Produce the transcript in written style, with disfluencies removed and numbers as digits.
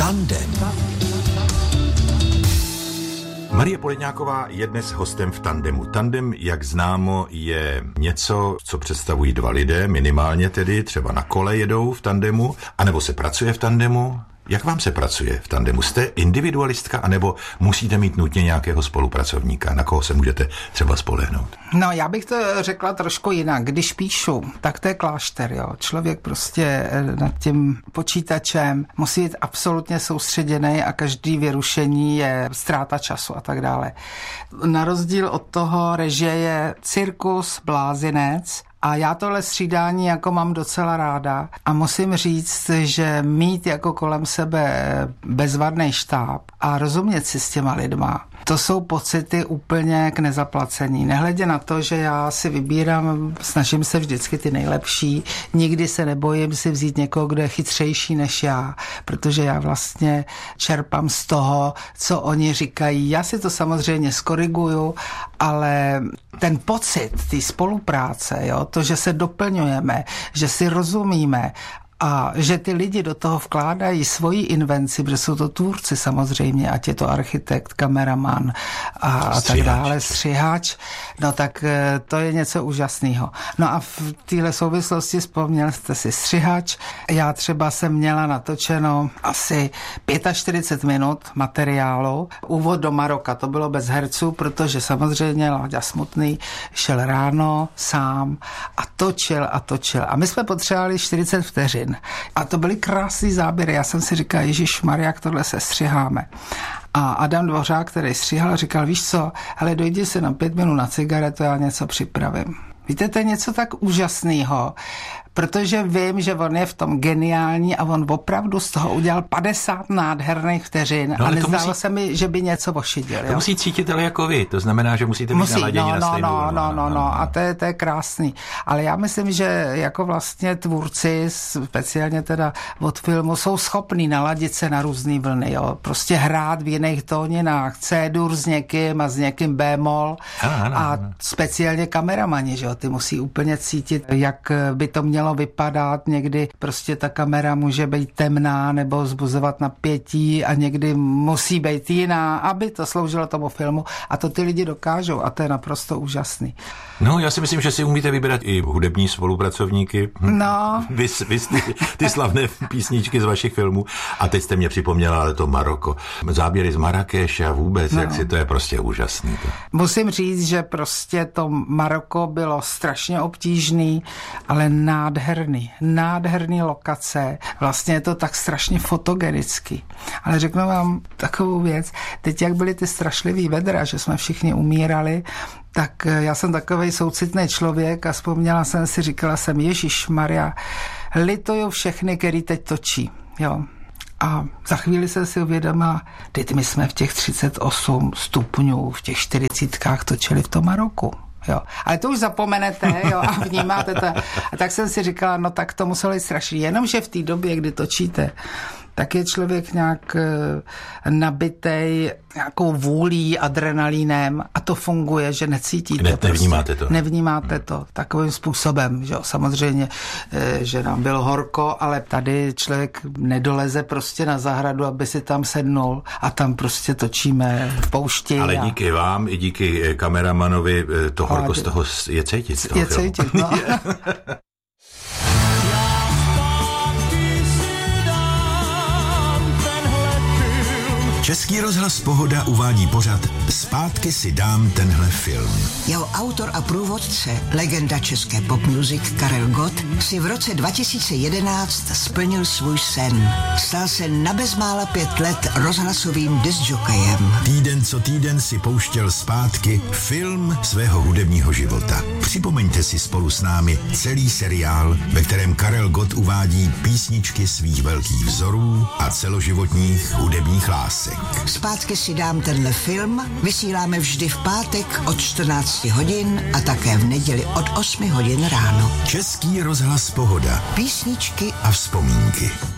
Tandem. Marie Poledňáková je dnes hostem v Tandemu. Tandem, jak známo, je něco, co představují dva lidé, minimálně tedy, třeba na kole jedou v tandemu, anebo se pracuje v tandemu. Jak vám se pracuje v tandemu? Jste individualistka, anebo musíte mít nutně nějakého spolupracovníka, na koho se můžete třeba spolehnout? No, já bych to řekla trošku jinak. Když píšu, tak to je klášter, jo. Člověk prostě nad tím počítačem musí být absolutně soustředěný a každý vyrušení je ztráta času a tak dále. Na rozdíl od toho režie je cirkus, blázinec. A já tohle střídání jako mám docela ráda a musím říct, že mít jako kolem sebe bezvadný štáb a rozumět si s těma lidma, to jsou pocity úplně k nezaplacení. Nehledě na to, že já si vybírám, snažím se vždycky ty nejlepší, nikdy se nebojím si vzít někoho, kdo je chytřejší než já, protože já vlastně čerpám z toho, co oni říkají. Já si to samozřejmě skoriguju, ale ten pocit té spolupráce, jo, to, že se doplňujeme, že si rozumíme a že ty lidi do toho vkládají svoji invenci, protože jsou to tvůrci samozřejmě, ať je to architekt, kameraman a tak dále, střihač, no tak to je něco úžasného. No a v téhle souvislosti vzpomněl jste si střihač. Já třeba jsem měla natočeno asi 45 minut materiálu. Úvod do Maroka, to bylo bez herců, protože samozřejmě Láďa Smutný šel ráno sám a točil. A my jsme potřebovali 40 vteřin. A to byly krásný záběry. Já jsem si říkal, ježišmarja, jak tohle se střiháme. A Adam Dvořák, který stříhal, říkal, víš co, hele, dojdi si na 5 minut na cigaretu, já něco připravím. Víte, to je něco tak úžasného, protože vím, že on je v tom geniální a on opravdu z toho udělal 50 nádherných vteřin a nezdálo se mi, že by něco ošidil. To musí cítitel jako vy, to znamená, že musíte být naladěni na stejnou. No, a to je krásný. Ale já myslím, že jako vlastně tvůrci, speciálně teda od filmu, jsou schopní naladit se na různý vlny, jo. Prostě hrát v jiných tóninách, C-dur s někým a s někým B-moll a speciálně kameramani, že jo, ty musí úplně cítit, jak by to mělo vypadat, někdy prostě ta kamera může být temná nebo vzbuzovat napětí a někdy musí být jiná, aby to sloužilo tomu filmu a to ty lidi dokážou a to je naprosto úžasný. No, já si myslím, že si umíte vybrat i hudební spolupracovníky. No. Vy ty slavné písničky z vašich filmů a teď jste mě připomněla, ale to Maroko. Záběry z Marrakeše a vůbec, jak si to je prostě úžasný. To. Musím říct, že prostě to Maroko bylo strašně obtížný, ale nádherný lokace. Vlastně je to tak strašně fotogenický. Ale řeknu vám takovou věc, teď jak byly ty strašlivý vedra, že jsme všichni umírali, tak já jsem takovej soucitný člověk a vzpomněla jsem si, říkala jsem, ježišmarja, lituju všechny, který teď točí. Jo. A za chvíli jsem si uvědomila, teď my jsme v těch 38 stupňů, v těch 40kách točili v tom Maroku. Jo. Ale to už zapomenete, jo, a vnímáte to. A tak jsem si říkala, no tak to muselo být strašný. Jenomže v té době, kdy točíte, tak je člověk nějak nabitej nějakou vůlí, adrenalínem a to funguje, že necítíte. Nevnímáte to takovým způsobem, že jo. Samozřejmě, že nám bylo horko, ale tady člověk nedoleze prostě na zahradu, aby si tam sednul a tam prostě točíme v poušti. Ale díky vám i díky kameramanovi to horko z toho je cítit. Je cítit, no. Český rozhlas Pohoda uvádí pořad Zpátky si dám tenhle film. Jeho autor a průvodce, legenda české pop music Karel Gott, si v roce 2011 splnil svůj sen. Stal se na bezmála 5 let rozhlasovým discjokejem. Týden co týden si pouštěl zpátky film svého hudebního života. Připomeňte si spolu s námi celý seriál, ve kterém Karel Gott uvádí písničky svých velkých vzorů a celoživotních hudebních lásek. Zpátky si dám tenhle film, vysíláme vždy v pátek od 14 hodin a také v neděli od 8 hodin ráno. Český rozhlas Pohoda. Písničky a vzpomínky.